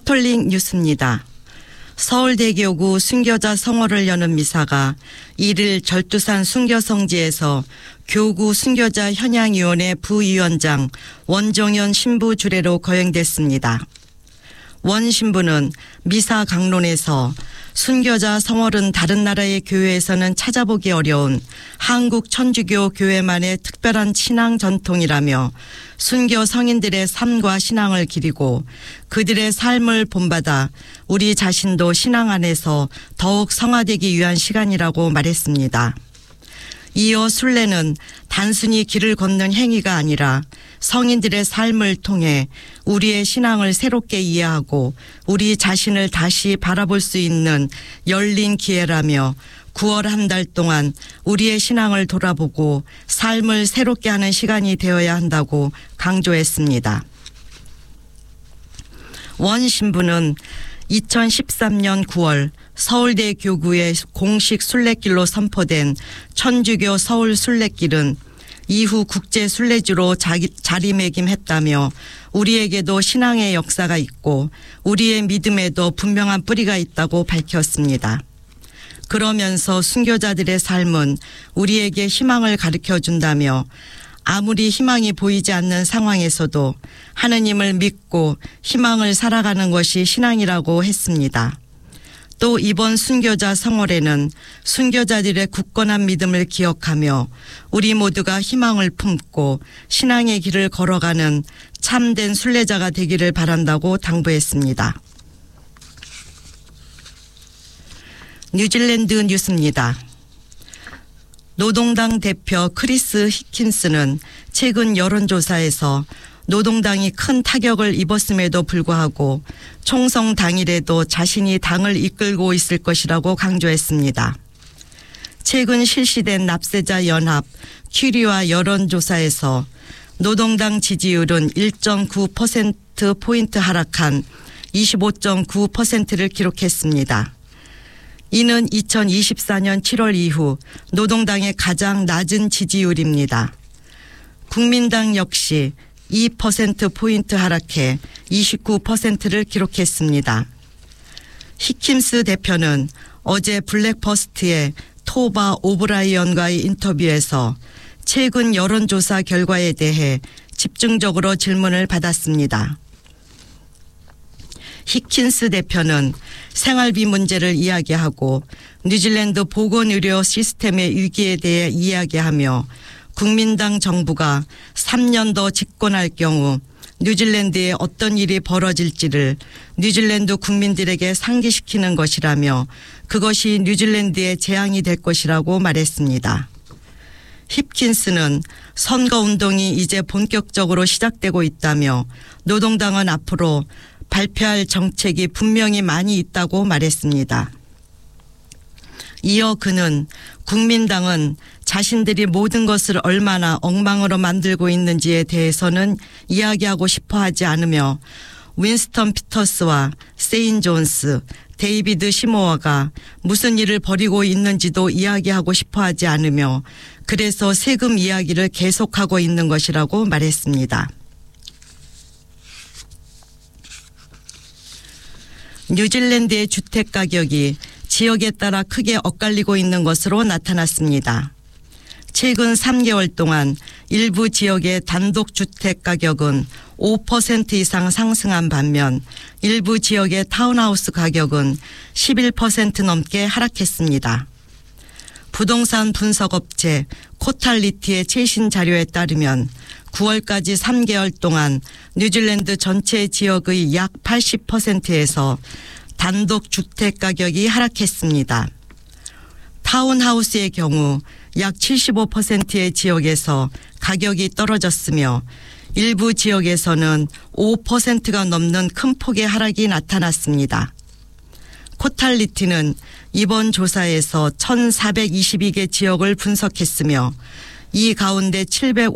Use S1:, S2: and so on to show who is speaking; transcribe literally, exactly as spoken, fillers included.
S1: 카톨릭 뉴스입니다. 서울대교구 순교자 성호를 여는 미사가 일 일 절두산 순교성지에서 교구 순교자 현양위원회 부위원장 원종현 신부 주례로 거행됐습니다. 원 신부는 미사 강론에서 순교자 성월은 다른 나라의 교회에서는 찾아보기 어려운 한국 천주교 교회만의 특별한 신앙 전통이라며 순교 성인들의 삶과 신앙을 기리고 그들의 삶을 본받아 우리 자신도 신앙 안에서 더욱 성화되기 위한 시간이라고 말했습니다. 이어 순례는 단순히 길을 걷는 행위가 아니라 성인들의 삶을 통해 우리의 신앙을 새롭게 이해하고 우리 자신을 다시 바라볼 수 있는 열린 기회라며 구월 한 달 동안 우리의 신앙을 돌아보고 삶을 새롭게 하는 시간이 되어야 한다고 강조했습니다. 원 신부는 이천십삼 년 구월 서울대 교구의 공식 순례길로 선포된 천주교 서울 순례길은 이후 국제 순례지로 자리매김했다며 우리에게도 신앙의 역사가 있고 우리의 믿음에도 분명한 뿌리가 있다고 밝혔습니다. 그러면서 순교자들의 삶은 우리에게 희망을 가르쳐 준다며 아무리 희망이 보이지 않는 상황에서도 하느님을 믿고 희망을 살아가는 것이 신앙이라고 했습니다. 또 이번 순교자 성월에는 순교자들의 굳건한 믿음을 기억하며 우리 모두가 희망을 품고 신앙의 길을 걸어가는 참된 순례자가 되기를 바란다고 당부했습니다. 뉴질랜드 뉴스입니다. 노동당 대표 크리스 히킨스는 최근 여론조사에서 노동당이 큰 타격을 입었음에도 불구하고 총선 당일에도 자신이 당을 이끌고 있을 것이라고 강조했습니다. 최근 실시된 납세자 연합 큐리와 여론조사에서 노동당 지지율은 일 점 구 퍼센트포인트 하락한 이십오 점 구 퍼센트를 기록했습니다. 이는 이천이십사 년 칠월 이후 노동당의 가장 낮은 지지율입니다. 국민당 역시 이 퍼센트포인트 하락해 이십구 퍼센트를 기록했습니다. 히킴스 대표는 어제 블랙버스트의 토바 오브라이언과의 인터뷰에서 최근 여론조사 결과에 대해 집중적으로 질문을 받았습니다. 히킨스 대표는 생활비 문제를 이야기하고 뉴질랜드 보건의료 시스템의 위기에 대해 이야기하며 국민당 정부가 삼 년 더 집권할 경우 뉴질랜드에 어떤 일이 벌어질지를 뉴질랜드 국민들에게 상기시키는 것이라며 그것이 뉴질랜드의 재앙이 될 것이라고 말했습니다. 힙킨스는 선거운동이 이제 본격적으로 시작되고 있다며 노동당은 앞으로 발표할 정책이 분명히 많이 있다고 말했습니다. 이어 그는 국민당은 자신들이 모든 것을 얼마나 엉망으로 만들고 있는지에 대해서는 이야기하고 싶어 하지 않으며 윈스턴 피터스와 세인 존스, 데이비드 시모어가 무슨 일을 벌이고 있는지도 이야기하고 싶어 하지 않으며 그래서 세금 이야기를 계속하고 있는 것이라고 말했습니다. 뉴질랜드의 주택 가격이 지역에 따라 크게 엇갈리고 있는 것으로 나타났습니다. 최근 삼 개월 동안 일부 지역의 단독주택 가격은 오 퍼센트 이상 상승한 반면 일부 지역의 타운하우스 가격은 십일 퍼센트 넘게 하락했습니다. 부동산 분석업체 코탈리티의 최신 자료에 따르면 구월까지 삼 개월 동안 뉴질랜드 전체 지역의 약 팔십 퍼센트에서 단독 주택 가격이 하락했습니다. 타운하우스의 경우 약 칠십오 퍼센트의 지역에서 가격이 떨어졌으며 일부 지역에서는 오 퍼센트가 넘는 큰 폭의 하락이 나타났습니다. 코탈리티는 이번 조사에서 천사백이십이 개 지역을 분석했으며 이 가운데 칠백오